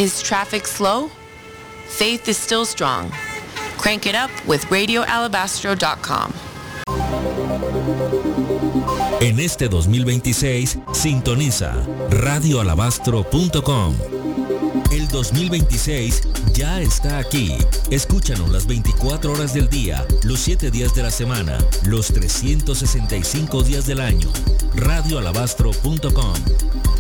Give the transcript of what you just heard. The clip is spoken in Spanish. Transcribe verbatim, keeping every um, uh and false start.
Is traffic slow? Faith is still strong. Crank it up with radio alabastro dot com. En este dos mil veintiséis, sintoniza radio alabastro punto com. El dos mil veintiséis ya está aquí. Escúchanos las veinticuatro horas del día, los siete días de la semana, los trescientos sesenta y cinco días del año. radio alabastro punto com.